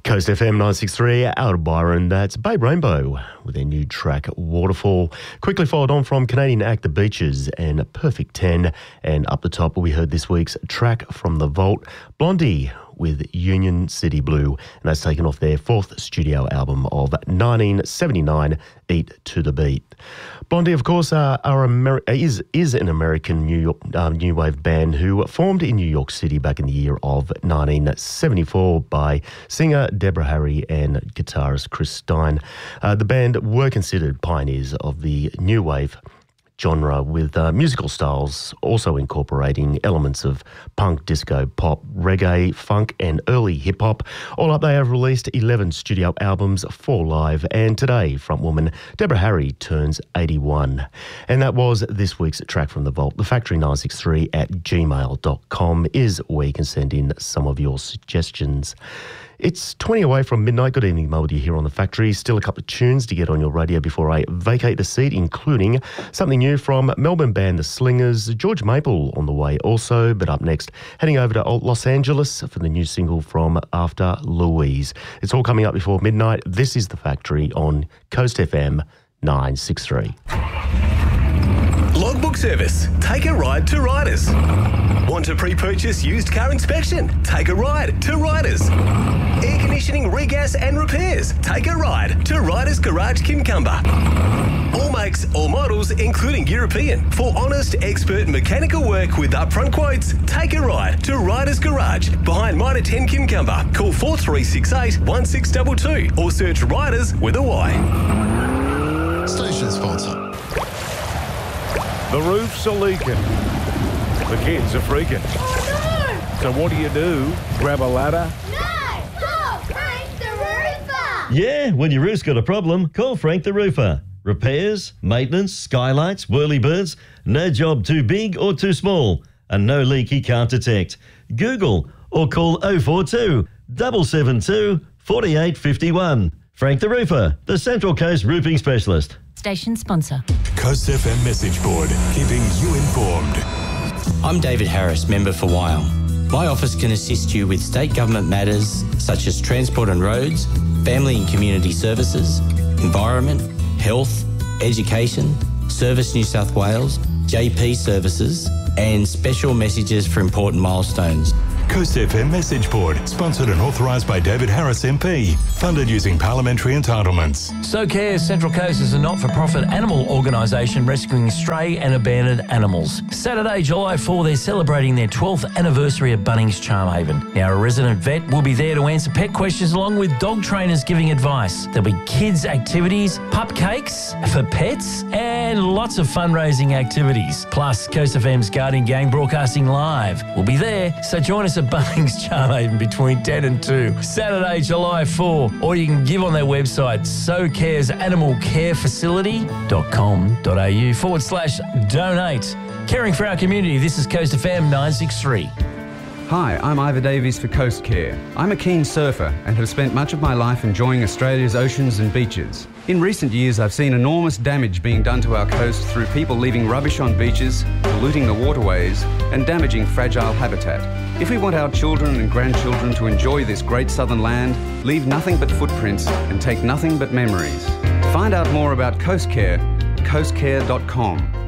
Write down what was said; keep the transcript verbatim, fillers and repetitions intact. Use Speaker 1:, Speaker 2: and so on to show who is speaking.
Speaker 1: Coast F M nine sixty-three, out of Byron, that's Babe Rainbow with their new track Waterfall. Quickly followed on from Canadian act The Beaches and Perfect ten. And up the top we heard this week's track from The Vault, Blondie with Union City Blue. And that's taken off their fourth studio album of nineteen seventy-nine, Eat to the Beat. Blondie, of course, uh, are Ameri- is is an American new York, uh, new wave band who formed in New York City back in the year of nineteen seventy-four by singer Deborah Harry and guitarist Chris Stein. Uh, the band were considered pioneers of the new wave genre, with uh, musical styles also incorporating elements of punk, disco, pop, reggae, funk and early hip-hop. All up, they have released eleven studio albums, four live, and today frontwoman Deborah Harry turns eighty-one. And that was this week's track from The Vault. The Factory nine sixty-three at gmail dot com is where you can send in some of your suggestions. It's twenty away from midnight. Good evening, Mo, with you here on The Factory. Still a couple of tunes to get on your radio before I vacate the seat, including something new from Melbourne band The Slingers, George Maple on the way also. But up next, heading over to Los Angeles for the new single from After Louise. It's all coming up before midnight. This is The Factory on Coast F M nine sixty-three.
Speaker 2: Logbook service. Take a ride to Riders. Want to pre-purchase used car inspection? Take a ride to Riders. Air conditioning, regas and repairs? Take a ride to Riders Garage Kincumber. All makes, all models, including European. For honest, expert mechanical work with upfront quotes, take a ride to Riders Garage behind Mitre ten Kincumber. Call four three six eight, one six two two or search Riders with a Y.
Speaker 3: Station sponsor.
Speaker 4: The roofs are leaking. The kids are freaking.
Speaker 5: Oh,
Speaker 4: no! So what do you do? Grab a ladder?
Speaker 5: No! Call Frank the Roofer!
Speaker 6: Yeah, when your roof's got a problem, call Frank the Roofer. Repairs, maintenance, skylights, whirlybirds, no job too big or too small, and no leak he can't detect. Google or call oh four two, seven seven two, four eight five one. Frank the Roofer, the Central Coast roofing specialist.
Speaker 7: Station sponsor.
Speaker 8: Coast F M message board, keeping you informed.
Speaker 9: I'm David Harris, member for Wyong. My office can assist you with state government matters such as transport and roads, family and community services, environment, health, education, Service New South Wales, J P services, and special messages for important milestones.
Speaker 8: Coast F M message board, sponsored and authorised by David Harris M P, funded using parliamentary entitlements.
Speaker 10: SoCare Central Coast is a not-for-profit animal organisation rescuing stray and abandoned animals. Saturday, July fourth, they're celebrating their twelfth anniversary at Bunnings Charmhaven. Now, a resident vet will be there to answer pet questions along with dog trainers giving advice. There'll be kids' activities, pup cakes for pets, and lots of fundraising activities. Plus, Coast F M's Guardian Gang broadcasting live. We'll be there, so join us at Bunnings Charmhaven between ten and two. Saturday, July fourth, or you can give on their website, SoCare's Animal Care Facility dot com dot a u forward slash donate. Caring for our community, this is Coast F M nine sixty-three.
Speaker 11: Hi, I'm Ivor Davies for Coast Care. I'm a keen surfer and have spent much of my life enjoying Australia's oceans and beaches. In recent years, I've seen enormous damage being done to our coast through people leaving rubbish on beaches, polluting the waterways, and damaging fragile habitat. If we want our children and grandchildren to enjoy this great southern land, leave nothing but footprints and take nothing but memories. Find out more about Coast Care at coast care dot com.